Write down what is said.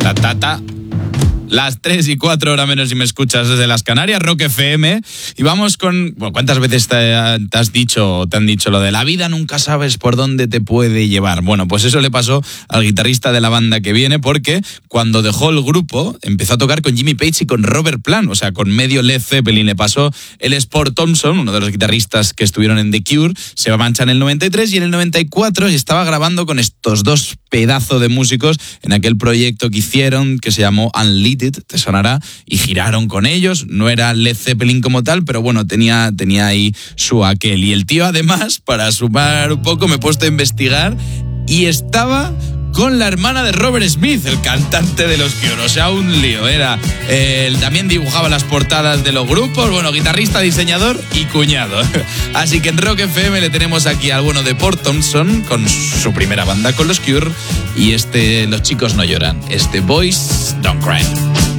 Ta. Las 3 y 4 horas menos si me escuchas desde las Canarias, Rock FM. Y vamos con... Bueno, ¿cuántas veces te han dicho lo de la vida nunca sabes por dónde te puede llevar? Bueno, pues eso le pasó al guitarrista de la banda que viene, porque cuando dejó el grupo empezó a tocar con Jimmy Page y con Robert Plant, o sea, con medio Led Zeppelin. Le pasó el Sport Thompson, uno de los guitarristas que estuvieron en The Cure, se marcha en el 93 y en el 94 estaba grabando con estos dos pedazos de músicos en aquel proyecto que hicieron que se llamó Unleashed, te sonará, y giraron con ellos. No era Led Zeppelin como tal, pero bueno, tenía ahí su aquel. Y el tío, además, para sumar un poco, me he puesto a investigar y estaba con la hermana de Robert Smith, el cantante de los Cure. O sea, un lío. Él también dibujaba las portadas de los grupos, bueno, guitarrista, diseñador y cuñado. Así que en Rock FM le tenemos aquí al bueno de Port Thompson con su primera banda con los Cure, y Los chicos no lloran, Boys Don't Cry.